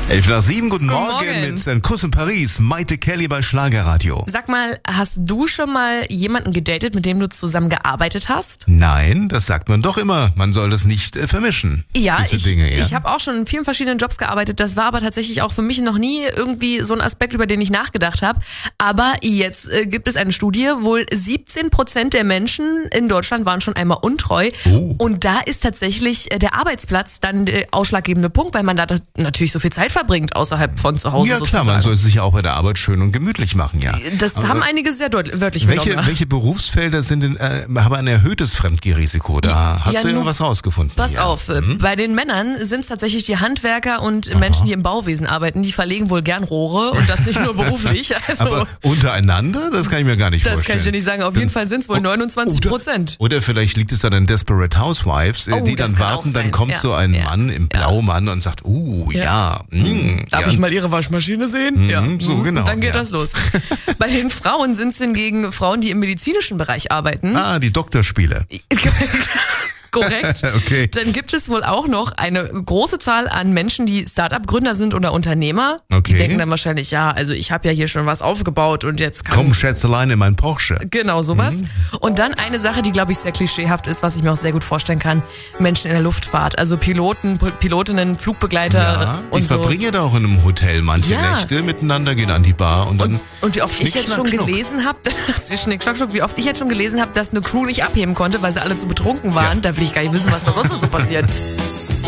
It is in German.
11:07, guten Morgen Morgen. mit Ein Kuss in Paris, Maite Kelly bei Schlagerradio. Sag mal, hast du schon mal jemanden gedatet, mit dem du zusammen gearbeitet hast? Nein, das sagt man doch immer, man soll es nicht vermischen. Ja, diese ich Dinge, ja. ich habe auch schon in vielen verschiedenen Jobs gearbeitet. Das war aber tatsächlich auch für mich noch nie irgendwie so ein Aspekt, über den ich nachgedacht habe. Aber jetzt gibt es eine Studie, wohl 17% der Menschen in Deutschland waren schon einmal untreu. Oh. Und da ist tatsächlich der Arbeitsplatz dann der ausschlaggebende Punkt, weil man da natürlich so viel Zeit verbringt außerhalb von zu Hause Ja klar, sozusagen. man soll es sich ja auch bei der Arbeit schön und gemütlich machen, ja. Das Aber haben einige sehr wörtlich genommen. welche Berufsfelder sind denn, haben ein erhöhtes Fremdgehrisiko? Da hast Ja, du nur- irgendwas rausgefunden. Pass ja. auf, bei den Männern sind es tatsächlich die Handwerker und Menschen, die im Bauwesen arbeiten. Die verlegen wohl gern Rohre und das nicht nur beruflich. Also Aber untereinander, das kann ich mir gar nicht das vorstellen. kann ich dir nicht sagen. Auf jeden Fall sind es wohl 29%. Oder vielleicht liegt es dann an Desperate Housewives, Oh, die das dann kann warten, auch dann sein. kommt Ja, so ein ja, Mann im Blaumann und sagt, Darf ja. ich mal Ihre Waschmaschine sehen? so genau, Und dann geht ja. das los. Bei den Frauen sind es hingegen Frauen, die im medizinischen Bereich arbeiten. Die Doktorspiele. Korrekt. Okay. Dann gibt es wohl auch noch eine große Zahl an Menschen, die Start-up-Gründer sind oder Unternehmer. Okay. Die denken dann wahrscheinlich, ja, also ich habe ja hier schon was aufgebaut und jetzt kann... Komm, Schätzelein, in mein Porsche. Genau, sowas. Und dann eine Sache, die, glaube ich, sehr klischeehaft ist, was ich mir auch sehr gut vorstellen kann. Menschen in der Luftfahrt, also Piloten, Pilotinnen, Flugbegleiter Ja, und ich so. verbringe da auch in einem Hotel manche Ja. Nächte miteinander, gehen an die Bar und dann Und wie oft ich Schnick, jetzt schnack, schon schnuck. gelesen habe, wie oft ich jetzt schon gelesen habe, dass eine Crew nicht abheben konnte, weil sie alle zu betrunken waren. Ja. Da will ich gar nicht wissen, was da sonst noch so passiert.